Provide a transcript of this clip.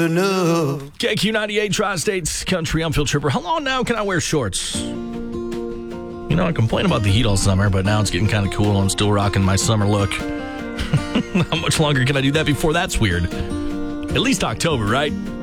enough. KQ98 Tri-States Country. I'm Phil Tripper. How long now can I wear shorts? You know, I complain about the heat all summer, but now it's getting kind of cool. I'm still rocking my summer look. How much longer can I do that before that's weird? At least October, right?